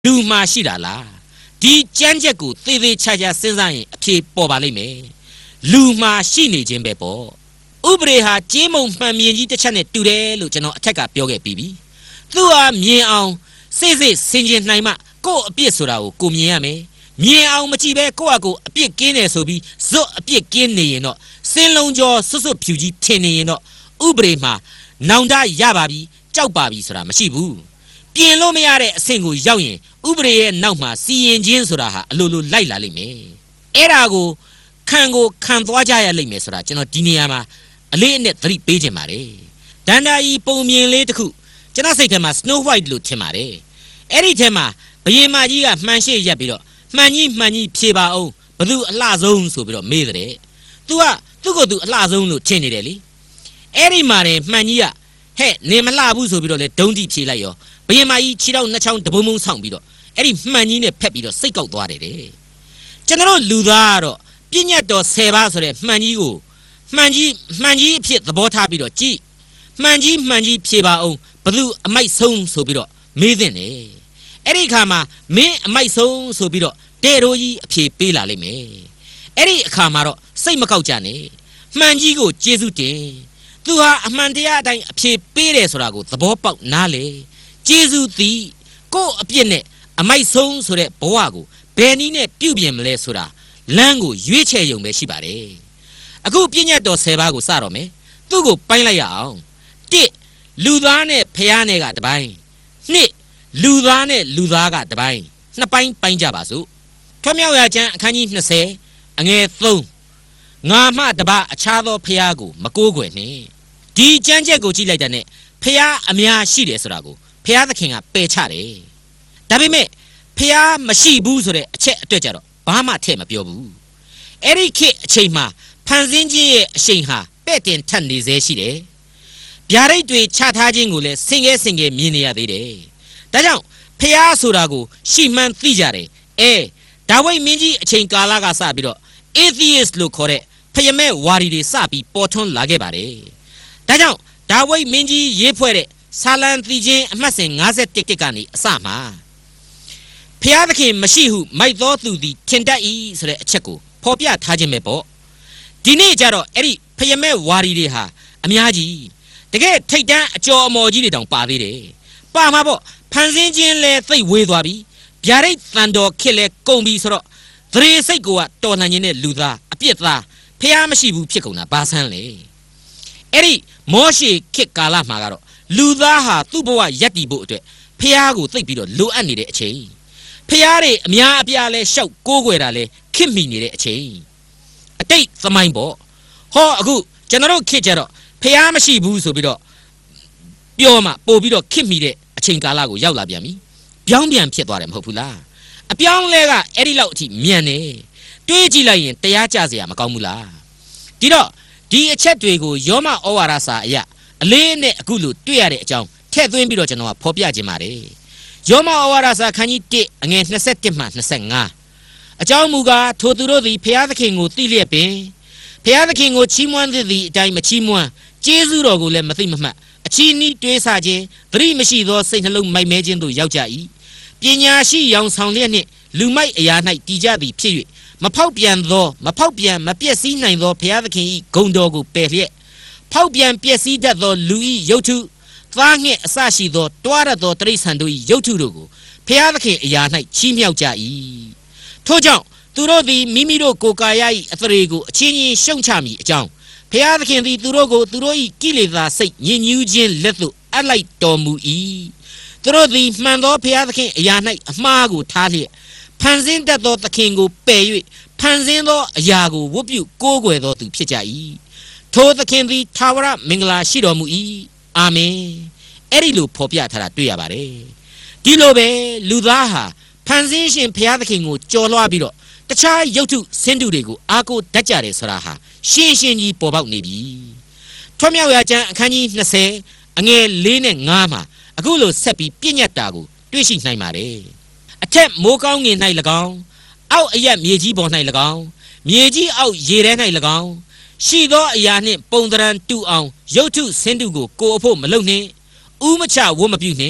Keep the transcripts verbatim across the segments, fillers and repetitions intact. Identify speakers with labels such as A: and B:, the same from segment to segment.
A: လူမာရှိတာလားဒီကြမ်းချက်ကိုသေသေးချာချာစဉ်းစားရင်အဖြေပေါ်ပါလိမ့်မယ်လူမာရှိနေခြင်းပဲပေါ့ဥပဒေဟာကျင်းမုံမှန်မြင်ကြီးတစ်ချက်နဲ့တူတယ်လို့ကျွန်တော်အထက်ကပြောခဲ့ပြီးပြီသူဟာမြင်အောင်စိတ်စိတ်ဆင်ခြင်နိုင်မှကိုယ့်အပြစ်ဆိုတာကိုကိုမြင်ရမယ်မြင်အောင်မကြည့်ပဲကိုယ့်အကိုအပြစ်ကင်းတယ်ဆိုပြီးဇွတ်အပြစ်ကင်းနေရင်တော့စင်းလုံးကျော်ဆွတ်ဆွတ်ဖြူကြီးထင်နေရင်တော့ဥပဒေမှာနောင်တရပါပြီကြောက်ပါပြီဆိုတာမရှိဘူးပြင်လို့မရတဲ့အဆင့်ကိုရောက်ရင်ဥပဒေရဲ့နောက်မှာစီရင်ခြင်းဆိုတာဟာအလိုလိုလိုက်လာလိမ့်မယ်အဲ့ဒါကိုခံကိုခံသွားကြရလိမ့်မယ်ဆိုတာကျွန်တော်ဒီနေရာမှာအလေးအနက်သတိပေးခြင်းပါတယ်ဒန္တာဤပုံမြင်လေးတစ်ခုကျွန်တော်စိတ်ထဲမှာ Snow White လို့ထင်ပါတယ်အဲ့ဒီထဲမှာဘယင်မကြီးကမှန်ရှိရက်ပြီးတော့မှန်ကြီးမှန်ကြီးဖြေပါအောင်ဘသူအလှဆုံးဆိုပြီးတော့မေးတဲ့ तू ကသူ့ကိုသူအလှဆုံးလို့ထင်နေတယ်လေအဲ့ဒီမှာနေမှန်ကြီးကဟဲ့နေမလှဘူးဆိုပြီးတော့လေဒုံးတိဖြေလိုက်ရောဘယင်မကြီးခြေထောက်နှစ်ချောင်းတပုံးပုံးဆောင်ပြီးတော့အဲ့ဒီမှန်ကြီးနဲ့ဖက်ပြီးတော့စိတ်ကောက်သွားတယ်တဲ့ကျွန်တော်လူသားကတော့ပြည့်ညတ်တော်ဆယ်ပါးဆိုတဲ့မှန်ကြီးကိုမှန်ကြီးမှန်ကြီးအဖြစ်သဘောထားပြီးတော့ကြည်မှန်ကြီးမှန်ကြီးဖြေပါအောင်ဘသူအမိုက်ဆုံးဆိုပြီးတော့မေးတဲ့တယ်အဲ့ဒီခါမှာမင်းအမိုက်ဆုံးဆိုပြီးတော့တဲ့ရိုးကြီးအဖြေပေးလာလိမ့်မယ်အဲ့ဒီအခါမှာတော့စိတ်မကောက်ကြနဲ့မှန်ကြီးကိုကျေးဇူးတင်သူဟာအမှန်တရားအတိုင်းအဖြေပေးတယ်ဆိုတာကိုသဘောပေါက်နားလေကျေးဇူးသည်ကိုယ့်အပြစ်နဲ့အမိုက်ဆုံးဆိုတဲ့ဘဝကိုဘယ်နည်းနဲ့ပြုပြင်မလဲဆိုတာလမ်းကိုရွေးချယ်ရုံပဲရှိပါတယ်အခုပြည့်ညတ်တော်ဆယ်ပါးကိုစတော့မယ်သူ့ကိုပိုင်းလိုက်ရအောင်တစ်လူသားနဲ့ဖျားနဲ့ကတပိုင်းနှစ်လူသားနဲ့လူသားကတပိုင်းနှစ်ပိုင်းပိုင်းကြပါစို့ထွတ်မြောက်ရာကျမ်းအခန်းကြီးနှစ်ဆယ်အငယ်သုံးငါမှတပါအခြားသောဖျားကိုမကိုးကွယ်နှင့်ဒီကျမ်းချက်ကိုကြည့်လိုက်တဲ့နဲ့ဖျားအများရှိတယ်ဆိုတာကိုဖျားသခင်ကပယ်ချတယ်ဒါပေမဲ့ဖျားမရှိဘူးဆိုတဲ့အချက်အတွက်ကြတော့ဘာမှထည့်မပြောဘူးအဲ့ဒီခေတ်အချိန်မှာဖန်ဆင်းခြင်းရဲ့အရှိန်ဟာပဲ့တင်ထက်နေစေရှိတယ်ဗျာဒိတ်တွေချထားခြင်းကိုလည်းဆင်ငယ်ဆင်ငယ်မြင်နေရသေးတယ်ဒါကြောင့်ဖျားဆိုတာကိုရှိမှန်းသိကြတယ်အဲဒါဝိဒ်မင်းကြီးအချိန်ကာလကစပြီးတော့ atheist လို့ခေါ်တဲ့ဖယမဲဝါဒီတွေစပြီးပေါ်ထွန်းလာခဲ့ပါတယ်ဒါကြောင့်ဒါဝိဒ်မင်းကြီးရေးဖွဲ့တဲ့ဆာလံသီချင်းအမှတ်စဉ်၅၁တစ်ကနေအစမှာဖျားသခင်မရှိဟုမိုက်သောသူသည်ထင်တတ်၏ဆိုတဲ့အချက်ကိုဖော်ပြထားခြင်းပဲပေါ့ဒီနေ့ကျတော့အဲ့ဒီဖယမဲဝါဒီတွေဟာအများကြီးတကယ်ထိတ်တန်းအကျော်အမော်ကြီးတွေတောင်ပါသေးတယ်ပါမှာပေါ့ဖန်ဆင်းခြင်းလဲသိပ်ဝေးသွားပြီဗျာဒိတ်တန်တော်ခစ်လဲကုန်ပြီဆိုတော့သရေစိတ်ကိုကတော်လှန်ခြင်းနဲ့လူသားအပြစ်သားဖျားမရှိဘူးဖြစ်ကုန်တာဘာဆန်းလဲအဲ့ဒီမောရှေခေတ်ကာလမှာကတော့လူသားဟာသူ့ဘဝရပ်တည်ဖို့အတွက်ဖျားကိုသိပ်ပြီးတော့လိုအပ်နေတဲ့အချိန်ဖျားတွေအများအပြားလဲရှောက်ကိုးကွယ်တာလဲခစ်မိနေတဲ့အချိန်အတိတ်သမိုင်းပေါ့ဟောအခုကျွန်တော်တို့ခေတ်ကြတော့ဖျားမရှိဘူးဆိုပြီးတော့ပြောမှပို့ပြီးတော့ခစ်မိတဲ့အချိန်ကာလကိုရောက်လာပြန်ပြီပြောင်းပြန်ဖြစ်သွားတယ်မဟုတ်ဘူးလားအပြောင်းလဲကအဲ့ဒီလောက်အထိမြန်နေတွေးကြည့်လိုက်ရင်တရားကြစရာမကောင်းဘူးလားဒီတော့ဒီအချက်တွေကိုယောမဩဝါဒစာအရာအလေးနဲ့အခုလိုတွေ့ရတဲ့အကြောင်းထည့်သွင်းပြီးတော့ကျွန်တော်ကဖော်ပြခြင်းပါတယ်ယောမဩဝါဒစာခန်းကြီးတစ်အငယ်၂၁မှ၂၅အကြောင်းမူကားထိုသူတို့သည်ဖျားသခင်ကိုသိလျက်ပင်ဖျားသခင်ကိုချီးမွမ်းသည့်အတိုင်းမချီးမွမ်းကျေးဇူးတော်ကိုလည်းမသိမမှတ်အချီးနီးတွေးဆခြင်းသတိမရှိသောစိတ်နှလုံးမိုက်မဲခြင်းတို့ရောက်ကြ၏ပညာရှိရောင်ဆောင်လျက်နှင့်လူမိုက်အရာ၌တည်ကြသည်ဖြစ်၍မဖောက်ပြန်သောမဖောက်ပြန်မပျက်စီးနိုင်သောဘုရားသခင်၏ဂုဏ်တော်ကိုပယ်လျက်ဖောက်ပြန်ပျက်စီးတတ်သောလူ၏ရုပ်ထုသားငှက်အစရှိသောတွားရသောတိရစ္ဆာန်တို့၏ရုပ်ထုတို့ကိုဘုရားသခင်အရာ၌ချီးမြှောက်ကြ၏ထို့ကြောင့်သူတို့သည်မိမိတို့ကိုယ်ကာယ၏အသရေကိုအချင်းချင်းရှုံချမည်အကြောင်းဘုရားသခင်သည်သူတို့ကိုသူတို့၏ကိလေသာစိတ်ညစ်ညူးခြင်းလက်သို့အပ်လိုက်တော်မူ၏သူတို့သည်မှန်သောဘုရားသခင်အရာ၌အမှားကိုထားလျက်ဖန်ဆင်းတတ်သောသခင်ကိုပယ်၍ဖန်ဆင်းသောအရာကိုဝတ်ပြုကိုးကွယ်သောသူဖြစ်ကြ၏ထိုသခင်သည်ထာဝရမင်္ဂလာရှိတော်မူ၏အာမင်အဲ့ဒီလိုဖော်ပြထားတာတွေ့ရပါတယ်ဒီလိုပဲလူသားဟာဖန်ဆင်းရှင်ဘုရားသခင်ကိုကြော်လွှားပြီးတော့တခြားရုပ်ထုဆင်းတုတွေကိုအားကိုးတတ်ကြတယ်ဆိုတာဟာရှင်းရှင်းကြီးပေါ်ပေါက်နေပြီထွတ်မြောက်ရာကျမ်းအခန်းကြီး၂၀အငယ်၄နဲ့၅မှာအခုလိုဆက်ပြီးပြည့်ညတ်တာကိုတွေ့ရှိနိုင်ပါတယ်အထက်မိုးကောင်းငင်၌၎င်းအောက်အရက်မြေကြီးပေါ်၌၎င်းမြေကြီးအောက်ရေထဲ၌၎င်းရှိသောအရာနှင့်ပုံသဏ္ဍာန်တူအောင်ရုပ်ထုဆင်းတုကိုကိုယ်အဖို့မလုပ်နှင့်ဥမချဝတ်မပြုနှင့်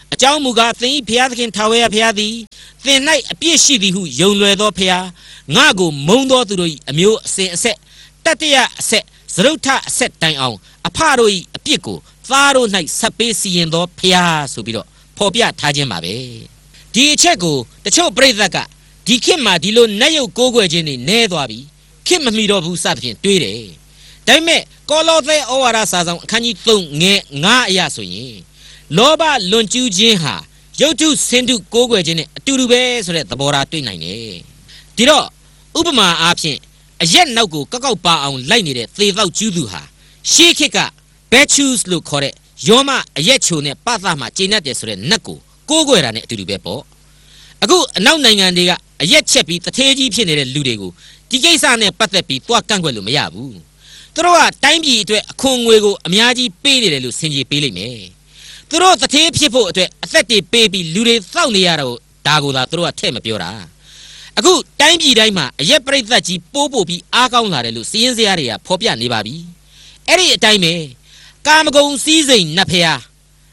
A: အကြောင်းမူကားသင်၏ဖျားသခင်ထာဝရဘုရားသည်သင်၌အပြစ်ရှိသည်ဟုယုံလွယ်သောဘုရားငါကိုမုံသောသူတို့၏အမျိုးအစဉ်အဆက်တတ္တရအဆက်သရုတ်ထအဆက်တိုင်အောင်အဖတို့၏အပြစ်ကိုသားတို့၌ဆက်ပေးစီရင်သောဘုရားဆိုပြီးတော့ဖော်ပြထားခြင်းပါပဲဒီအချက်ကိုတချို့ပရိသတ်ကဒီခေတ်မှာဒီလိုနတ်ရုပ်ကိုးကွယ်ခြင်းတွေနည်းသွားပြီခေတ်မမီတော့ဘူးစသဖြင့်တွေးတယ်ဒါပေမဲ့ကောလောသဲဩဝါဒစာဆောင်အခန်းကြီးသုံးငယ်ငါးအရာဆိုရင်လောဘလွန်ကျူးခြင်းဟာရုပ်တုဆင်းတုကိုးကွယ်ခြင်းနဲ့အတူတူပဲဆိုတဲ့သဘောထားတွေ့နိုင်တယ်ဒီတော့ဥပမာအားဖြင့်အရက်နောက်ကိုကောက်ကောက်ပါအောင်လိုက်နေတဲ့သေသောက်ကျူးသူဟာရှေးခေတ်က Bethus လို့ခေါ်တဲ့ယောမအရက်ချိုနဲ့ပသမှာကျင့်တတ်တယ်ဆိုတဲ့နတ်ကိုကိုးကွယ်တာနဲ့အတူတူပဲပေါ့အခုအနောက်နိုင်ငံတွေကအရက်ချက်ပြီးတထေးကြီးဖြစ်နေတဲ့လူတွေကိုဒီကိစ္စနဲ့ပတ်သက်ပြီးသွားကန့်ကွက်လို့မရဘူးသူတို့ကတိုင်းပြည်အတွက်အခွန်ငွေကိုအများကြီးပေးနေတယ်လို့ဆင်ခြင်ပေးလိုက်မယ်သူတို့တထေးဖြစ်ဖို့အတွက်အသက်တွေပေးပြီးလူတွေစောင့်နေရတော့ဒါကိုသာသူတို့ကထဲ့မပြောတာအခုတိုင်းပြည်တိုင်းမှာအရက်ပရိသတ်ကြီးပိုးပို့ပြီးအားကောင်းလာတယ်လို့စီးရင်စရာတွေကဖော်ပြနေပါပြီအဲ့ဒီအတိုင်းပဲကာမဂုဏ်စည်းစိမ်နတ်ဖျား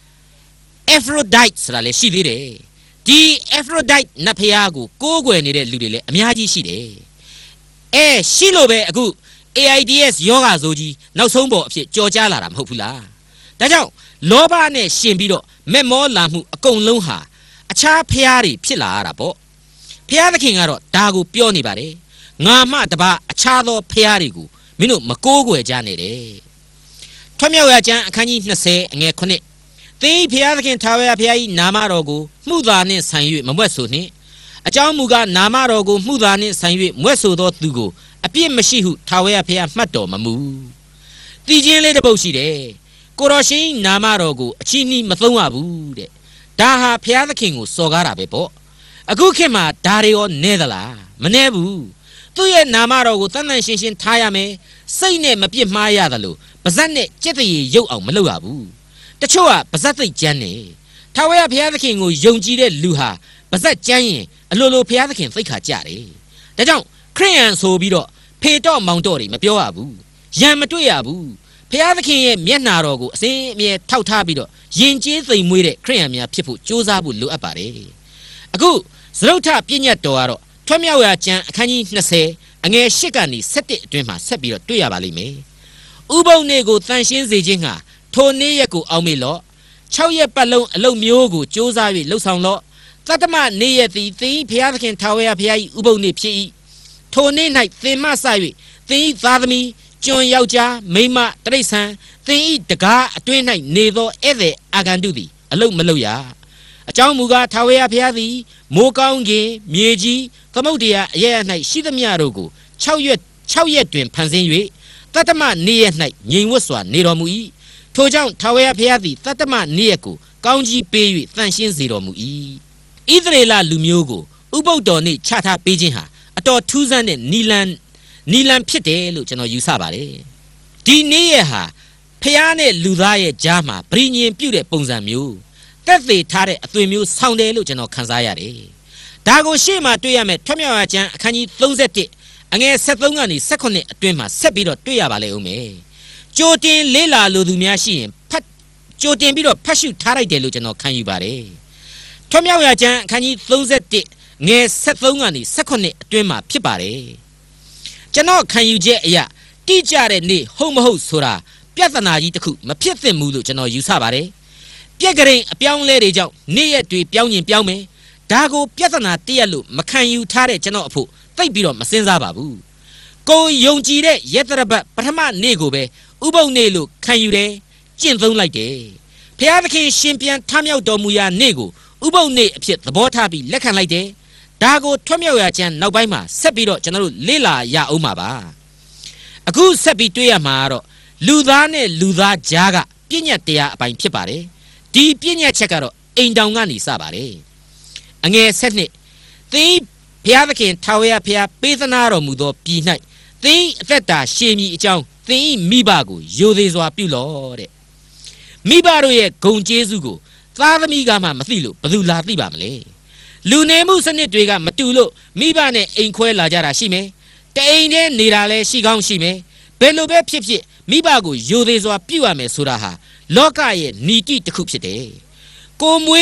A: Aphrodite ဆိုတာလည်းရှိသေးတယ်ဒီ Aphrodite နတ်ဖျားကိုကိုးကွယ်နေတဲ့လူတွေလည်းအများကြီးရှိတယ်အဲရှိလို့ပဲအခု AIDS ယောဂါဆိုကြီးနောက်ဆုံးပေါ်အဖြစ်ကြော်ကြားလာတာမဟုတ်ဘူးလားဒါကြောင့်လောဘနဲ့ရှင်ပြီးတော့မက်မောလာမှုအကုန်လုံးဟာအခြားဖျားတွေဖြစ်လာရတာပေါ့ဖျားသခင်ကတော့ဒါကိုပြောနေပါတယ်ငါမှတပါအခြားသောဖျားတွေကိုမင်းတို့မကိုးကွယ်ကြနဲ့တဲ့ထွတ်မြောက်ရာကျမ်းအခန်းကြီး၂၀အငယ်ခုနှစ်သင်ဖျားသခင်ထာဝရဘုရား၏နာမတော်ကိုမှုသာနှင့်ဆိုင်၍မမွဲ့ဆိုနှင့်အကြောင်းမူကားနာမတော်ကိုမှုသာနှင့်ဆိုင်၍မွဲ့ဆိုသောသူကိုအပြစ်မရှိဟုထာဝရဘုရားမှတ်တော်မမူတည်ခြင်းလေးတစ်ပုဒ်ရှိတယ်ကိုတော်ရှင်နာမတော်ကိုအချီးနှီးမသုံးရဘူးတဲ့ဒါဟာဘုရားသခင်ကိုစော်ကားတာပဲပေါ့အခုခေတ်မှာဒါတွေရောနဲသလားမနဲဘူးသူ့ရဲ့နာမတော်ကိုတန်တန်ရှင်းရှင်းထားရမယ်စိတ်နဲ့မပြစ်မှားရတယ်လို့ပါဇက်နဲ့ကြက်တရေရုပ်အောင်မလုပ်ရဘူးတချို့ကပါဇက်သိပ်ကျမ်းနေထာဝရဘုရားသခင်ကိုယုံကြည်တဲ့လူဟာပါဇက်ကျမ်းရင်အလိုလိုဘုရားသခင်သိခါကြတယ်ဒါကြောင့်ခရိယန်ဆိုပြီးတော့ဖေတော့မောင်တော့တွေမပြောရဘူးရံမတွေ့ရဘူးဘုရားသခင်ရဲ့မျက်နှာတော်ကိုအစဉ်အမြဲထောက်ထားပြီးတော့ယဉ်ကျေးသိမ်မွေးတဲ့ခရိယန်များဖြစ်ဖို့ကြိုးစားဖို့လိုအပ်ပါတယ်အခုသရုတ်ထပညတ်တော်ကတော့ထွတ်မြောက်ရာကျမ်းအခန်းကြီး၂၀အငယ်၈ကနေ၁၁အတွင်းမှာဆက်ပြီးတော့တွေ့ရပါလိမ့်မယ်ဥပုံနေ့ကိုတန်ရှင်းစေခြင်းဟာထိုနေ့ရက်ကိုအောက်မေ့လော့၆ရက်ပတ်လုံးအလုပ်မျိုးကိုကြိုးစား၍လှုပ်ဆောင်လော့သတ္တမနေ့ရက်သည်သင်၏ဘုရားသခင်ထာဝရဘုရား၏ဥပုံနေ့ဖြစ်၏ထိုနေ့၌သင်မစ၍သင်၏သားသမီးကျွန်ယောက်ျားမိန်းမတိရစ္ဆာန်သင်၏တကားအတွင်း၌နေသောဧည့်သည်အာဂန္တုသည်အလုတ်မလုပ်ရအကြောင်းမူကားထာဝရဘုရားသည်မိုးကောင်းကင်မြေကြီးသမုဒ္ဒရာအရရ၌ရှိသမျှတို့ကို၆ရက်၆ရက်တွင်ဖန်ဆင်း၍တတ္တမနေ့ရက်၌ငြိမ်ဝတ်စွာနေတော်မူ၏ထိုကြောင့်ထာဝရဘုရားသည်တတ္တမနေ့ရက်ကိုကောင်းကြီးပေး၍တန်ရှင်းစေတော်မူ၏ဣသရေလလူမျိုးကိုဥပုသ်တော်နေ့ချထားပေးခြင်းဟာအတော်ထူးဆန်းတဲ့နီလန်နီလန်ဖြစ်တယ်လို့ကျွန်တော်ယူဆပါတယ်ဒီနေ့ရက်ဟာဖျားနဲ့လူသားရဲ့ကြားမှာဗြိညင်ပြုတ်တဲ့ပုံစံမျိုးတက်သေးထားတဲ့အသွင်မျိုးဆောင်တယ်လို့ကျွန်တော်ခန်းစားရတယ်ဒါကိုရှေ့မှာတွေ့ရမယ်ထွတ်မြောက်ရာကျမ်းအခန်းကြီး၃၁အငယ်၁၃ကနေ၁၈အတွင်းမှာဆက်ပြီးတော့တွေ့ရပါလိမ့်ဦးမယ်ကြိုတင်လေးလာလိုသူများရှိရင်ဖတ်ကြိုတင်ပြီးတော့ဖတ်ရှုထားလိုက်တယ်လို့ကျွန်တော်ခံယူပါတယ်ထွတ်မြောက်ရာကျမ်းအခန်းကြီး၃၁ငယ်၁၃ကနေ၁၈အတွင်းမှာဖြစ်ပါတယ်ကျွန်တော်ခံယူချက်အရာတိကျတဲ့နေ့ဟုတ်မဟုတ်ဆိုတာပြဿနာကြီးတစ်ခုမဖြစ်သင့်ဘူးလို့ကျွန်တော်ယူဆပါတယ်ပြက်ကရင်အပြောင်းလဲတွေကြောင့်နေ့ရက်တွေပြောင်းရင်ပြောင်းမယ်ဒါကိုပြဿနာတရက်လို့မခံယူထားတဲ့ကျွန်တော်အဖို့သိပ်ပြီးတော့မစင်စားပါဘူးကိုယုံကြည်တဲ့ယတရပတ်ပထမနေ့ကိုပဲဥပုံနေ့လို့ခံယူတယ်ကျင့်သုံးလိုက်တယ်ဖျားသခင်ရှင်ပြန်ထမြောက်တော်မူရာနေ့ကိုဥပုံနေ့အဖြစ်သဘောထားပြီးလက်ခံလိုက်တယ်ဒါကိုထွတ်မြောက်ရာကျမ်းနောက်ပိုင်းမှာဆက်ပြီးတော့ကျွန်တော်တို့လေ့လာရအောင်ပါပါအခုဆက်ပြီးတွေ့ရမှာကတော့လူသားနဲ့လူသားကြားကပြည့်ညတ်တရားအပိုင်းဖြစ်ပါတယ်ဒီပြည့်ညတ်ချက်ကတော့အိမ်တောင်ကနေစပါတယ်အငယ်၁၂သင်ဘုရားသခင်ထာဝရဘုရားပေးသနာတော်မူသောပြည်၌သင်အသက်တာရှည်မည်အကြောင်းသင်မိဘကိုယိုသေးစွာပြုလော့တဲ့မိဘတို့ရဲ့ဂုဏ်ကျေးဇူးကိုသားသမီးကမှမသိလို့ဘယ်သူလာသိပါမလဲလူနေမှုစနစ်တွေကမတူလို့မိဘနဲ့အိမ်ခွဲလာကြတာရှိမယ်တအိမ်နဲ့နေတာလဲရှိကောင်းရှိမယ်ဘယ်လိုပဲဖြစ်ဖြစ်မိဘကိုယိုသေးစွာပြုရမယ်ဆိုတာဟာလောကရဲ့နီတိတစ်ခုဖြစ်တယ်ကိုမွေး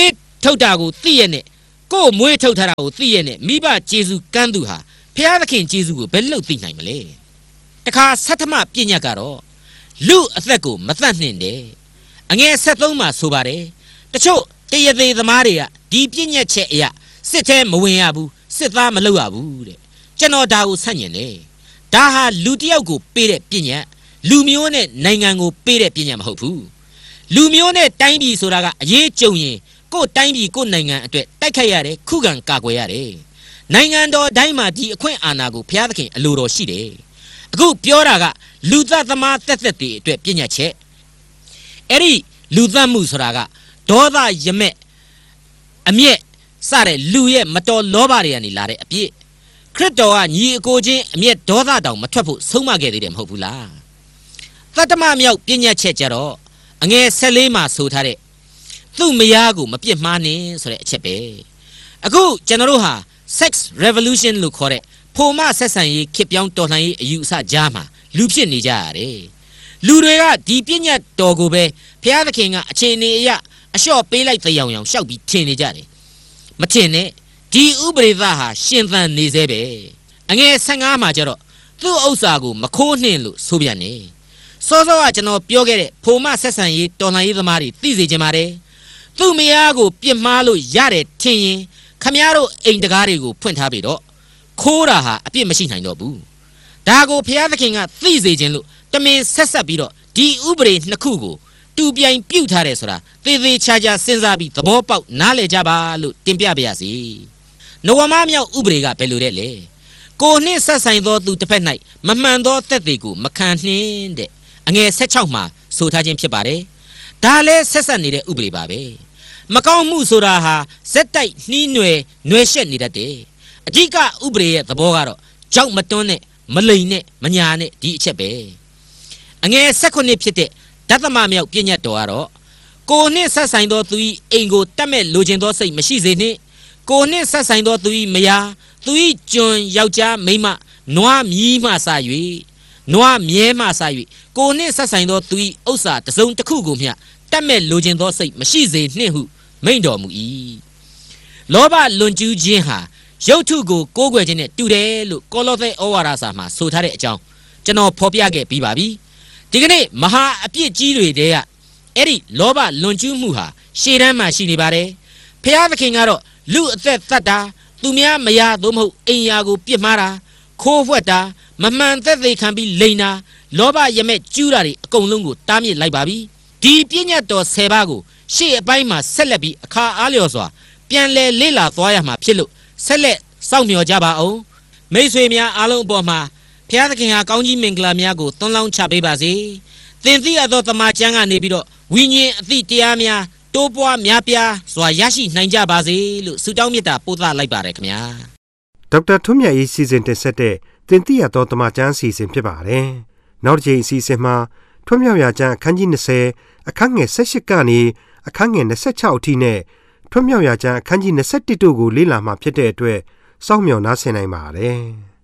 A: ထုတ်တာကိုသိရနဲ့ကိုမွေးထုတ်ထားတာကိုသိရနဲ့မိဘကျေးဇူးကမ်းသူဟာဖျားသခင်ကျေးဇူးကိုဘယ်လို့သိနိုင်မလဲတခါဆဋ္ဌမပညာကတော့လူအသက်ကိုမသတ်နှင့်တယ်အငယ်ဆက်သုံးမှာဆိုပါတယ်တချို့တရသေးသမားတွေကဒီပညာချက်အရာစစ်ထဲမဝင်ရဘူးစစ်သားမလုပ်ရဘူးတဲ့ကျွန်တော်ဒါကိုဆန့်ကျင်တယ်ဒါဟာလူတစ်ယောက်ကိုပေးတဲ့ပညာလူမျိုးနဲ့နိုင်ငံကိုပေးတဲ့ပညာမဟုတ်ဘူးလူမျိုးနဲ့တိုင်းပြည်ဆိုတာကအရေးကြုံရင်ကိုယ်တိုင်းပြည်ကိုယ်နိုင်ငံအတွက်တိုက်ခိုက်ရတယ်ခုခံကာကွယ်ရတယ်နိုင်ငံတော်တိုင်းမှာဒီအခွင့်အာဏာကိုဘုရားသခင်အလိုတော်ရှိတယ်အခုပြောတာကလူသားသမားသက်သက်တွေအတွက်ပညာချက်အဲ့ဒီလူသားမှုဆိုတာကဒေါသရမက်အမျက်စတဲ့လူရဲ့မတော်လောဘတွေကနေလာတဲ့အပြစ်ခရစ်တော်ကညီအကိုချင်းအမျက်ဒေါသတောင်မထွက်ဖို့ဆုံးမခဲ့သေးတယ်မဟုတ်ဘူးလားသတ္တမမြောက်ပညာချက်ကြတော့အငယ်ဆယ်လေးမှာဆိုထားတဲ့သူ့မယားကိုမပြစ်မှားနဲ့ဆိုတဲ့အချက်ပဲအခုကျွန်တော်တို့ဟာ sex revolution လို့ခေါ်တဲ့ဖိုမဆက်ဆံရေးခေတ်ပြောင်းတော်လှန်ရေးအယူအဆကြားမှာလူဖြစ်နေကြရတယ်လူတွေကဒီပညာတော်ကိုပဲဘုရားသခင်ကအခြေအနေအရအလျှော့ပေးလိုက်တဲ့အောင်အောင်ရှောက်ပြီးထင်နေကြတယ်မထင်နဲ့ဒီဥပရိသဟာရှင်သန်နေသေးပဲအငယ်ဆယ်ငါမှာကျတော့သူ့ဥစ္စာကိုမခိုးနှင်လို့ဆိုပြန်နေစောစောကကျွန်တော်ပြောခဲ့တဲ့ဖိုမဆက်ဆံရေးတော်လှန်ရေးသမားတွေသိစေချင်ပါတယ်သူ့မယားကိုပြစ်မှားလို့ရတယ်ထင်ရင်ခမည်းတော်အိမ်တကားတွေကိုဖွင့်ထားပြီတော့ခိုးတာဟာအပြစ်မရှိနိုင်တော့ဘူးဒါကိုဘုရားသခင်ကသိစေခြင်းလို့တမင်ဆက်ဆက်ပြီးတော့ဒီဥပဒေနှစ်ခုကိုတူပြိုင်ပြုတ်ထားတယ်ဆိုတာသေသေးချာချာစဉ်းစားပြီးသဘောပေါက်နားလည်ကြပါလို့တင်ပြပါရစေနဝမမြောက်ဥပဒေကဘယ်လိုတဲ့လဲကိုနှင့်ဆက်ဆိုင်သောသူတစ်ဖက်၌မမှန်သောသက်သေကိုမခံနှင်းတဲ့အငယ်ဆယ်၆မှာဆိုထားခြင်းဖြစ်ပါတယ်ဒါလည်းဆက်ဆက်နေတဲ့ဥပဒေပါပဲမကောင်းမှုဆိုတာဟာဇက်တိုက်နှီးနွယ်နွယ်ရှက်နေတတ်တယ်အဓိကဥပဒေရဲ့သဘောကတော့ကြောက်မတွန်းနဲ့မလိန်နဲ့မညာနဲ့ဒီအချက်ပဲအငယ်၁၈ဖြစ်တဲ့ဓတ္တမမြောက်ပညာတော်ကတော့ကိုနှင့်ဆက်ဆိုင်သောသူ၏အိမ်ကိုတတ်မဲ့လိုချင်သောစိတ်မရှိစေနှင့်ကိုနှင့်ဆက်ဆိုင်သောသူ၏မယားသူ၏ကျွန်ယောက်ျားမိန်းမနွားမြီးမှစ၍နွားမြဲမှစ၍ကိုနှင့်ဆက်ဆိုင်သောသူ၏ဥစ္စာတစ်စုံတစ်ခုကိုမျှတတ်မဲ့လိုချင်သောစိတ်မရှိစေနှင့်ဟုမိန့်တော်မူ၏လောဘလွန်ကျူးခြင်းဟာရုပ်ထုကိုကိုးကွယ်ခြင်းနဲ့တူတယ်လို့ကောလောသဲဩဝါဒစာမှာဆိုထားတဲ့အကြောင်းကျွန်တော်ဖော်ပြခဲ့ပြီးပါပြီဒီကနေ့မဟာအပြစ်ကြီးတွေတဲကအဲ့ဒီလောဘလွန်ကျူးမှုဟာရှေ့တန်းမှာရှိနေပါတယ်ဖျားသခင်ကတော့လူအသက်သတ်တာသူများမယားသို့မဟုတ်အိမ်ယာကိုပြစ်မှားတာခိုးဖွက်တာမမှန်သက်သေခံပြီးလိန်တာလောဘရမဲ့ကျူးတာတွေအကုန်လုံးကိုတားမြစ်လိုက်ပါပြီဒီပညာတော်ဆယ်ပါးကိုရှေ့အပိုင်းမှာဆက်လက်ပြီးအခါအားလျော်စွာပြန်လည်လေ့လာသွားရမှာဖြစ်လို့ဆက်လက်စောင့်မျှော်ကြပါအောင်မိတ်ဆွေများအားလုံးအပေါ်မှာဘုရားသခင်ဟာကောင်းကြီးမင်္ဂလာများကိုသွန်လောင်းချပေးပါစေသင်သိရသောတမန်ကျမ်းကနေပြီးတော့ဝိညာဉ်အသည့်တရားများတိုးပွားများပြားစွာရရှိနိုင်ကြပါစေလို့ဆုတောင်းမေတ္တာပို့သလိုက်ပါရခင်ဗျာ
B: ဒေါက်တာထွန်းမြတ်ရေးစီစဉ်တင်ဆက်တဲ့သင်သိရသောတမန်ကျမ်းအစီအစဉ်ဖြစ်ပါတယ်နောက်တစ်ချိန်အစီအစဉ်မှာထွန်းမြောက်ရာကျမ်းအခန်းကြီး၂၀အခန်းငယ်၁၈ကနေအခန်းငယ်၂၆အထိနဲ့ထွန်းမြောက်ရာကျမ်းအခန်းကြီး၂၁တို့ကိုလေ့လာမှဖြစ်တဲ့အတွက်စောင့်မျှော်နားဆင်နိုင်ပါတယ်